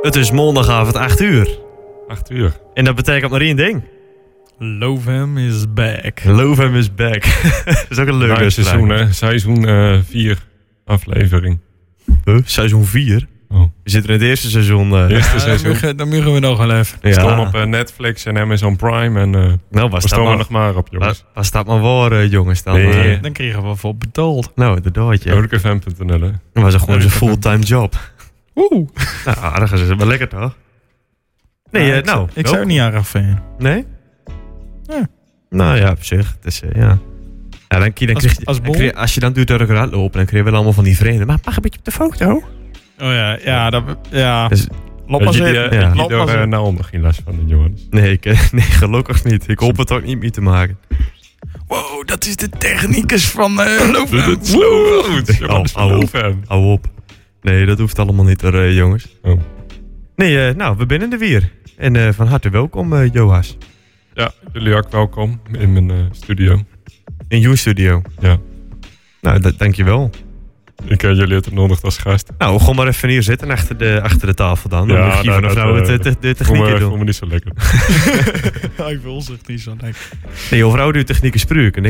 Het is maandagavond 8 uur. 8 uur. En dat betekent maar één ding. Lovem is back. Lovem is back. Dat is ook een leuke seizoen, hè? Seizoen 4 aflevering. Seizoen 4? Oh. We zitten in het eerste seizoen. Eerste seizoen. Dan mogen we nog wel even. Ja. Staan op Netflix en Amazon Prime. En nou, we staan er nog maar op, jongens. Waar staat maar waar, jongens? Dan, Nee. Dan kregen we voor betaald. nou, inderdaad, ja. Urkfm.nl, hè? Dat was gewoon een fulltime job. Oeh. Nou, aardig is het wel lekker, toch? Nee, Ja, nou. Ik zou het niet erg vinden. Nee? Ja. Nou ja, op zich. Het is, ja. Ja, dan krijg je, als je dan doet door elkaar lopen, dan krijg je wel allemaal van die vreemden. Maar mag een beetje op de foto? Oh ja, ja. Dus, Loop maar zitten. ja. Niet door Naom nog geen last van de jongens. nee, nee, gelukkig niet. Ik hoop het ook niet mee te maken. Wow, dat is de technicus van Lovem. Dat is zo goed. Hou op. Nee, dat hoeft allemaal niet, jongens. Oh. Nee, nou, we binnen er weer. En van harte welkom, Joas. Ja, jullie ook welkom in mijn studio. In jouw studio. Ja. Nou, dankjewel. Ik heb jullie uitgenodigd als gast. Nou, gewoon maar even hier zitten achter de tafel dan. Dan Ja, mag je vanaf nou de techniek doen. Voel me niet zo lekker. Hij wil zich niet zo lekker. Nee, over audio-techniek gesproken.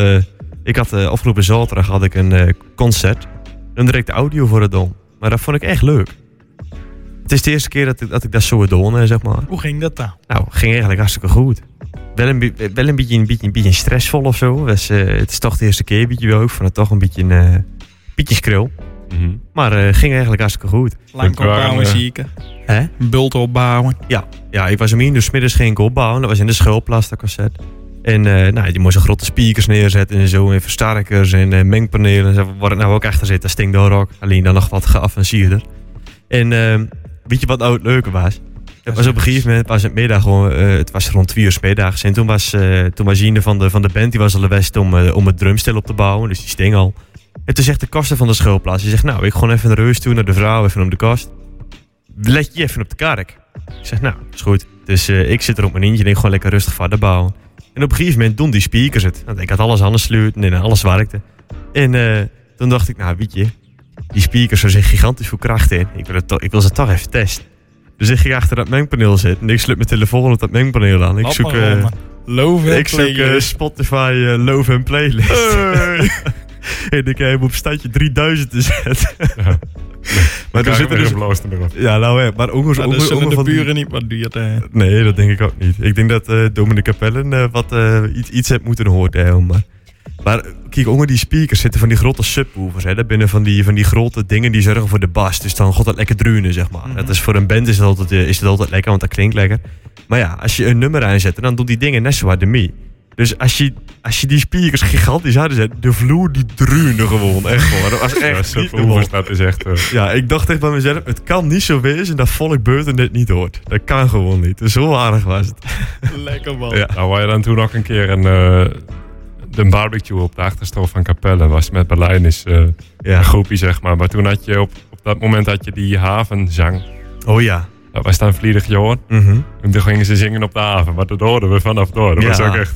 Ik had afgelopen zaterdag had ik een concert. Een directe audio voor het doen. Maar dat vond ik echt leuk. Het is de eerste keer dat ik dat zo doen, zeg maar. Hoe ging dat dan? Nou, ging eigenlijk hartstikke goed. Wel een beetje stressvol of zo. Dus, het is toch de eerste keer, beetje wel. Ik vond het toch een beetje skril. Mm-hmm. Maar ging eigenlijk hartstikke goed. Lang opbouwen, zieken. Hè? Bult opbouwen. Ja, ik was hem hier, dus 's middags ging ik opbouwen. Dat was in de schoolplaats, dat concert. En nou, die moest een grote speakers neerzetten en zo. En versterkers en mengpanelen. En waar het nou ook achter zit, dat stinkt door ook. Alleen dan nog wat geavanceerder. En weet je wat nou het leuke was? Het was op een gegeven moment, was het middag gewoon, het was rond 2 uur 's middags. En toen was Jine van de band, die was al best om het drumstel op te bouwen. Dus die sting al. En toen zegt de koster van de schoolplaats, die zegt, nou, ik gewoon even een reus toe naar de vrouw, even om de kast. Let je even op de kark. Ik zeg, nou, is goed. Dus ik zit er op mijn eentje en ik gewoon lekker rustig verder bouwen. En op een gegeven moment doen die speakers het. Want ik had alles aangesloten en alles werkte. En toen dacht ik, nou, weet je, die speakers er zit gigantisch veel kracht in. Ik wil ze toch even testen. Dus ik ging achter dat mengpaneel zitten en ik sluit mijn telefoon op dat mengpaneel aan. Ik zoek Spotify Lovem Playlist. Hey. En ik heb hem op standje 3000 te zetten. Ja. Maar er zitten dus... Ja, nou hè, maar ook dus zullen de buren niet wat duurt. Nee, dat denk ik ook niet. Ik denk dat Dominic Capellen iets heeft moeten horen. Maar kijk, onder die speakers zitten van die grote subwoofers. Hè. Dat binnen van die grote dingen die zorgen voor de bas. Dus dan gaat dat lekker druinen, zeg maar. Mm-hmm. Dat is voor een band is het altijd lekker, want dat klinkt lekker. Maar ja, als je een nummer aanzet, dan doen die dingen net zo hard mee. Dus als je die speakers gigantisch harder zet, de vloer die druinde gewoon. Echt hoor. Dat was echt niet normaal. Dat is echt... Ja, ik dacht echt bij mezelf, het kan niet zo wezen dat volk buiten dit niet hoort. Dat kan gewoon niet. Dus zo aardig was het. Lekker man. Ja. Nou, waar je dan toen nog een keer de barbecue op de achterstof van Capelle was met Berlijn is een groepje, zeg maar. Maar toen had je op dat moment had je die havenzang. Oh ja. Dat was dan vliedig joh. Mm-hmm. En toen gingen ze zingen op de haven, maar dat hoorden we vanaf door. Dat was ook echt...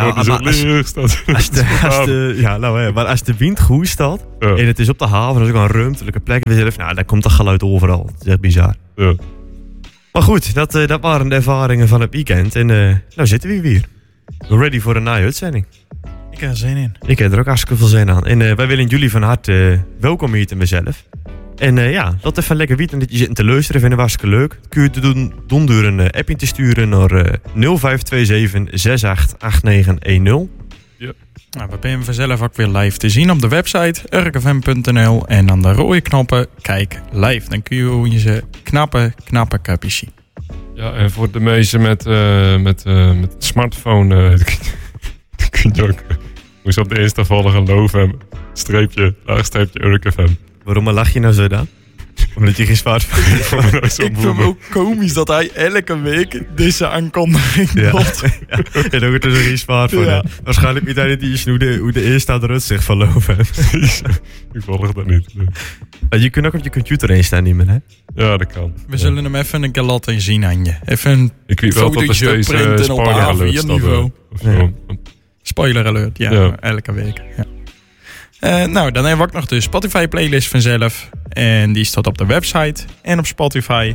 maar als de wind goed staat en het is op de haven, dat is ook een ruimtelijke plek. Nou, daar komt dat geluid overal. Dat is echt bizar. Ja. Maar goed, dat waren de ervaringen van het weekend. En nou zitten we weer. Ready voor een na-uitzending. Ik heb er zin in. Ik heb er ook hartstikke veel zin aan. En wij willen jullie van harte welkom hier te mezelf. En laat even lekker weten dat je zit te luisteren. Vinden we hartstikke leuk. Kun je doen door een appje te sturen naar 0527 688910. Ja. Nou, we zijn vanzelf ook weer live te zien op de website urkfm.nl. En aan de rode knoppen kijk live. Dan kun je ze knappe kapjes zien. Ja, en voor de meesten met smartphone... kun je ook... Moest op de Insta volgen Lovem _laagstreepje Urkfm. Waarom lach je nou zo dan? Omdat je geen smartphone hebt. Ik vind het ook komisch dat hij elke week deze aankondiging doet. En ook het is geen smartphone. Ja. Waarschijnlijk weet hij niet hoe de eerste eruit zegt van Lovem. Ik volg dat niet. Je kunt ook op je computer heen staan niet meer, hè? Ja, dat kan. We zullen hem even een keer laten zien aan je. Even een fotootje printen op A4 niveau. Spoiler alert, ja. Elke week. Ja. Nou, dan hebben we ook nog de Spotify playlist vanzelf. En die staat op de website en op Spotify.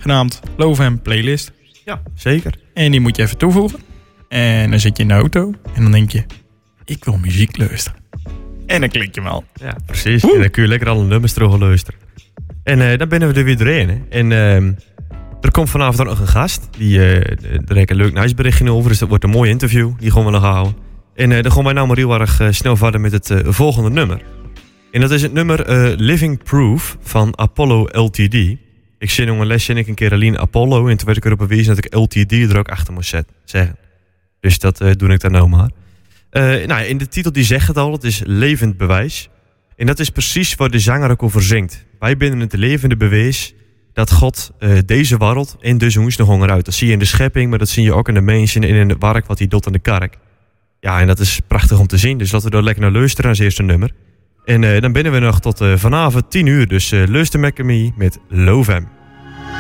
genaamd LoveM Playlist. Ja, zeker. En die moet je even toevoegen. En dan zit je in de auto en dan denk je, ik wil muziek luisteren. En dan klik je hem al. Ja, precies. En dan kun je lekker alle nummers terug luisteren. En dan binnen we er weer doorheen. Hè. En er komt vanavond ook nog een gast. Daar heb ik een leuk nieuwsberichtje over. Dus dat wordt een mooi interview. Die gaan we nog houden. En dan gaan wij nou maar heel erg snel verder met het volgende nummer. En dat is het nummer Living Proof van Apollo LTD. Ik zie nog een lesje en ik een keer alleen Apollo. En toen werd ik erop bewezen dat ik LTD er ook achter moest zeggen. Dus dat doe ik dan nou maar. In de titel die zegt het al. Het is levend bewijs. En dat is precies waar de zanger ook over zingt. Wij binnen het levende bewijs dat God deze wereld en dus ons nog honger uit. Dat zie je in de schepping, maar dat zie je ook in de mensen en in het werk wat hij doet aan de kerk. Ja, en dat is prachtig om te zien. Dus laten we daar lekker naar luisteren als eerste nummer. En dan binnen we nog tot vanavond 10 uur. Dus luister met me met LoveM.